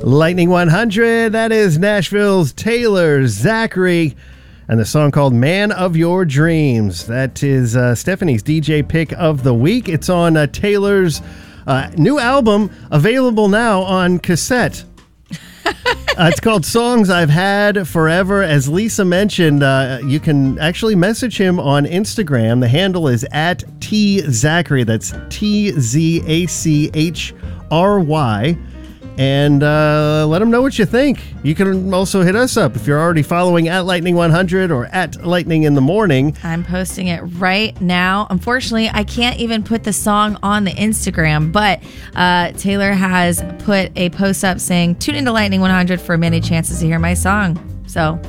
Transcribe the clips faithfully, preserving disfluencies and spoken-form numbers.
Lightning one hundred, that is Nashville's Taylor Zachary, and the song called Man of Your Dreams. That is uh, Stephanie's D J pick of the week. It's on uh, Taylor's uh, new album, available now on cassette. Uh, it's called Songs I've Had Forever. As Lisa mentioned, uh, you can actually message him on Instagram. The handle is at T Zachary. That's T Z A C H R Y. And uh, let him know what you think. You can also hit us up if you're already following at Lightning one hundred or at Lightning in the Morning. I'm posting it right now. Unfortunately, I can't even put the song on the Instagram, but uh, Taylor has put a post up saying, tune into Lightning one hundred for many chances to hear my song. So,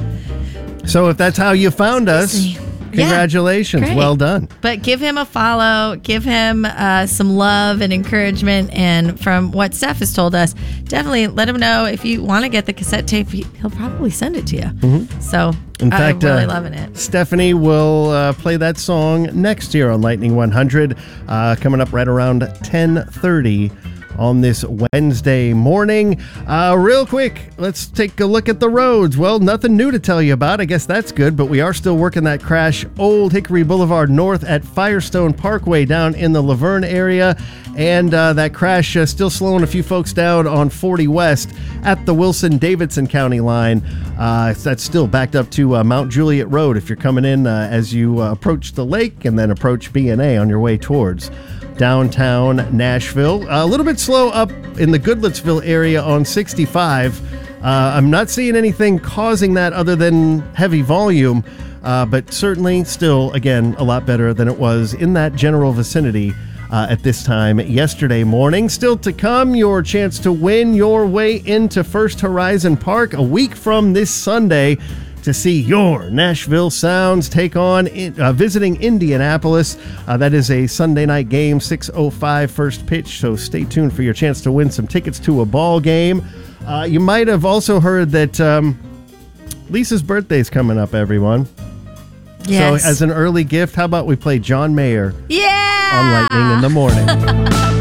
so if that's how you found us, congratulations. Yeah, well done. But give him a follow. Give him uh, some love and encouragement. And from what Steph has told us, definitely let him know if you want to get the cassette tape. He'll probably send it to you. Mm-hmm. So in uh, fact, I'm really uh, loving it. Stephanie will uh, play that song next year on Lightning one hundred, uh, coming up right around ten thirty on this Wednesday morning. Uh, real quick, let's take a look at the roads. Well, nothing new to tell you about. I guess that's good, but we are still working that crash Old Hickory Boulevard North at Firestone Parkway down in the Laverne area. And uh, that crash uh, still slowing a few folks down on forty West at the Wilson-Davidson County line. Uh, that's still backed up to uh, Mount Juliet Road if you're coming in uh, as you uh, approach the lake and then approach B and A on your way towards downtown Nashville. A little bit slow up in the Goodlettsville area on sixty-five. Uh, I'm not seeing anything causing that other than heavy volume, uh, but certainly still, again, a lot better than it was in that general vicinity uh, at this time yesterday morning. Still to come, your chance to win your way into First Horizon Park a week from this Sunday to see your Nashville Sounds take on uh, visiting Indianapolis. Uh, that is a Sunday night game, six oh five first pitch, so stay tuned for your chance to win some tickets to a ball game. Uh, you might have also heard that um, Lisa's birthday is coming up, everyone. Yes. So as an early gift, how about we play John Mayer yeah! on Lightning in the Morning?